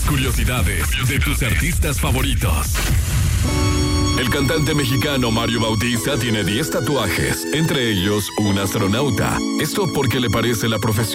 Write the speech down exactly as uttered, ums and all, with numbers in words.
las curiosidades de tus artistas favoritos. El cantante mexicano Mario Bautista tiene diez tatuajes, entre ellos un astronauta. Esto porque le parece la profesión